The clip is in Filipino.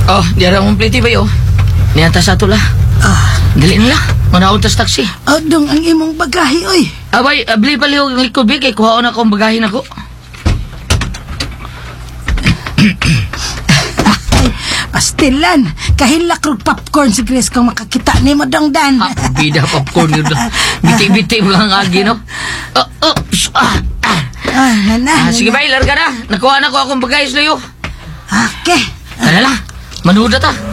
Oh, diara mong pliti ba yo? Niyanta sa ito la. Dali nila. Manaon tas taksi. Dong ang imong bagahe, oy. Abay, abli paliw ng likod, kay kuhaon akong bagahin ako. Pastilan, kahilak rog popcorn si Chris kung makakita ni mo dong Dan. Bida popcorn yun. Biti-biti mo lang agi, no? Sige ba, larga na. Nakuha na ko akong bagay, Slayo. Okay. Tala lang, manuda ta.